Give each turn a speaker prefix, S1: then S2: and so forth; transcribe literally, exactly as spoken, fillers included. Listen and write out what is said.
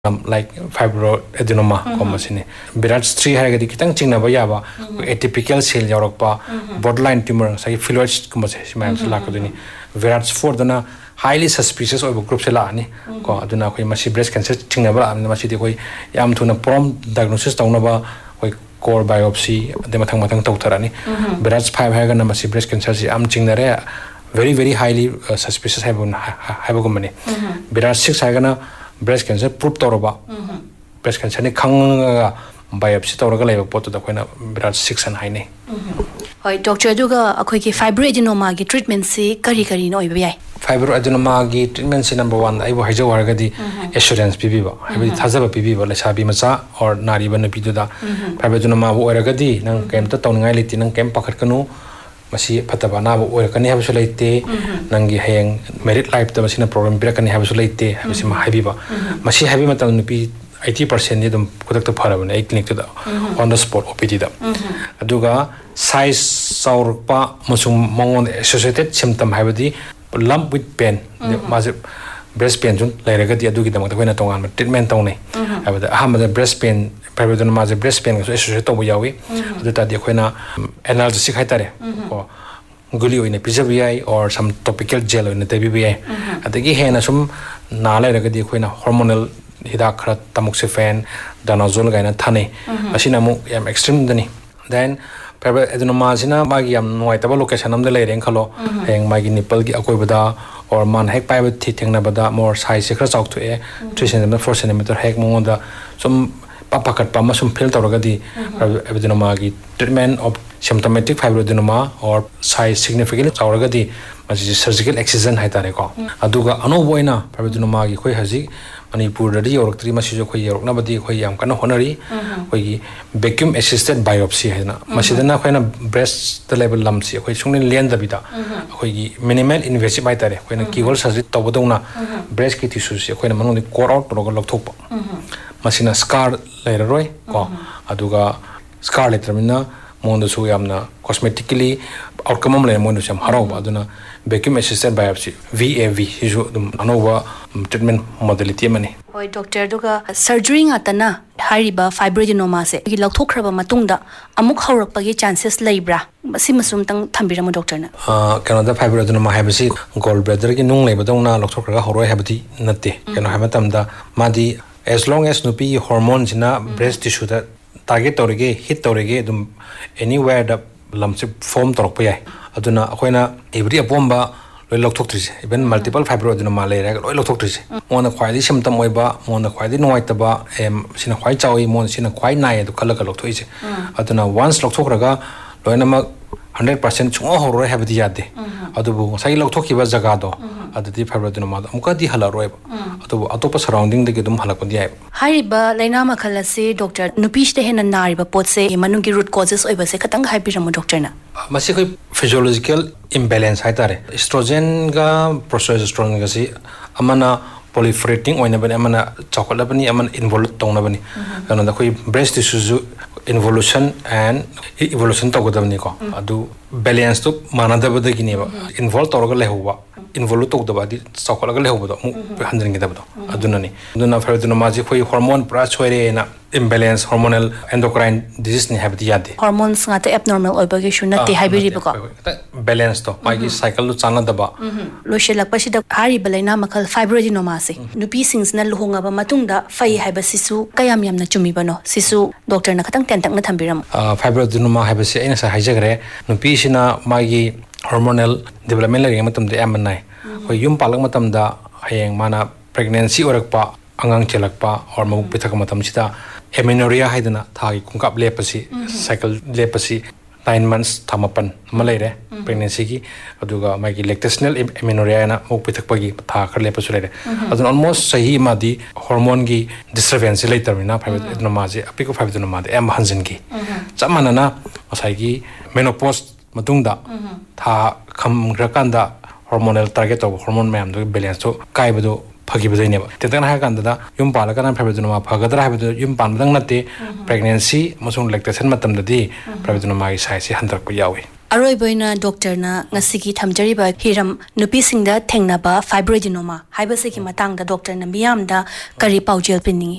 S1: Um, like fibroadenoma, mm Birats three haragadi kitang chingna bayaba, atypical cell yorokpa, borderline tumor, say phylloid kumasiman lakaduni. Virats four dana highly suspicious of group celani, ko aduna koi masi breast cancer chingnaba and masiti koi yam tuna prom diagnosis taunaba koi core biopsy, the matang matang tautarani. Birats five haragana masi breast cancer am chingnare very very highly uh, suspicious habun habagumani. Birats six haragana breast cancer proof toroba breast cancer ni khanga biopsy toroga leba pot da koina birat six and high ne
S2: hoi doctor duga akhoi ki fibroadenoma gi treatment si kari kari no iba yai
S1: fibroadenoma gi treatment si number one ai bo hajo warga di assurance bibiba ai thajaba bibiba la sabi macha or nari ban bidu da fibroadenoma bo warga di nang kem ta tawningai liti nang kem pakhat kanu masi pataba na bo warkani habu laite nangi heng merit life ta masina problem pira kani habu laite habisi ma habiba masi habi matam nupi eighty percent ni dum product ta pharabane ei clinic da on the spot O P D da aduga size saurpa musum mongon associated symptom habidi lump with pain masi breast pain jun lairaga di adugi damang ta koina tongan treatment tawnai abada ahama breast pain fibroadenoma masi breast pain so associated to yawi adu ta di koina analgesic haitare ko guli oine pijabi or some topical gel oine tabibi adagi hena sum na lairaga di koina hormonal hidak khara tamoxifen danazol gaina thane asina mu yam extreme dani then fibroadenoma sina magi yam noitaba location am de leireng khalo heng magi nipple gi akoi bada or man hek pai ba thi thengna bada more size khara chawk thue three centimeter four centimeter hek mongoda sum papakat pama sum fail tawraga di fibroadenoma gi treatment of symptomatic fibroadenoma or size significantly chawraga di masi surgical excision haitare ko aduga anoboina fibroadenoma gi khoi haji Manipur dari orang terima sih jo koi orang na badi koi yang kana honori koi vacuum assisted biopsy hai na masih dana koi na breast level lamsi koi sungni lian dabida koi minimal invasive ai tare koi na keyhole surgery to bodong na breast ki tissues koi na manung ni core out to lok thok masih na scar layer roi ko aduga scar letter mina monda su yamna cosmetically outcome am le monda sam harau aduna vacuum assisted biopsy V A V hijo dum anova treatment modality mani
S2: hoi doctor duga surgery ngatana hariba fibroadenoma se gi lakthokraba matungda amuk haurakpagi chances leibra masi masum tang thambiramo doctor na
S1: uh kana da fibroadenoma habisi gallbladder gi nung leibadongna lakthokraga horoi habati natte kana hamatamda madi as long as nupi hormones na breast tissue da target torige hit torige dum anywhere the lumps form torpa yai aduna akoina every apomba loi lokthoktrisi even multiple fibroadenoma leira loi lokthoktrisi mona khwaidi symptom oiba mona khwaidi noitaba em sina khwai chawi mona sina khwai nai adu khalaka lokthoise aduna once lokthokraga loinama one hundred percent chungo horoi habdi yade adubu sai lokthokiba jaga do adudi fibroadenoma amka di hala roiba adubu atopa surrounding de gedum halakon di ai
S2: hariba laina makhala se doctor nupish de hena nariba potse manungi root causes oiba se khatang haipiramo doctor na
S1: masi koi physiological imbalance haitare estrogen ga progesterone ga si amana proliferating oina bani amana chocolate bani amana involved tongna bani kana da koi breast tissue involution and evolution to godamni ko adu balance to manada badagini ba involved toroga lehuwa involved to dabadi chocolate ga lehuwa mu handring da bado aduna ni aduna fibroadenoma ji koi hormone pra choire na imbalance hormonal endocrine disease ni habdi yade
S2: hormones ngata abnormal oibagi shunate haibiri ba
S1: balance to magi cycle lu chana daba
S2: loishelak pasida hari balaina makal fibroadenoma se nupi sings na luhunga ba matungda fai haiba sisu kayam yamna chumi bano sisu doctor na khatang tentak na thambiram
S1: fibroadenoma haiba se aina sa haijagre nupi sina magi hormonal development lagi matam de amanai koi yum palak matam da hayeng mana pregnancy orakpa angang chelakpa or mabu pithak matam sita amenorrhea haidana thagi kungkap lepasi cycle lepasi nine months thamapan malaire pregnancy gi aduga magi lactational amenorrhea na mabu pithak pagi tha khar lepasu lere adun almost sahi madi hormone gi disturbance latermina fibroadenoma je apiko fibroadenoma de am hanjin gi chamana na asai gi menopause matungda tha kham rakanda hormonal target of hormone mayam do balance to kai bado Pagi-badainya, tentang hal kan tada, yum pala kan fibroadenoma pagadra habis yum pan badang nate pregnancy, masuk lactation matam tadi fibroadenoma size hantar kuyawi.
S2: Aroi boina doctor na ngasiki thamjari ba hiram nupi singda thengna ba fibroadenoma haiba se ki matang da doctor na miyam da kari paujel pinning